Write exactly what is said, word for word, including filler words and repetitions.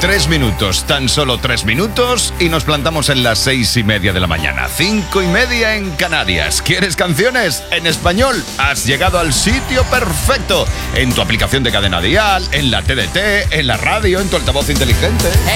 Tres minutos, tan solo tres minutos y nos plantamos en las seis y media de la mañana. Cinco y media en Canarias. ¿Quieres canciones en español? Has llegado al sitio perfecto. En tu aplicación de Cadena Dial, en la T D T, en la radio, en tu altavoz inteligente.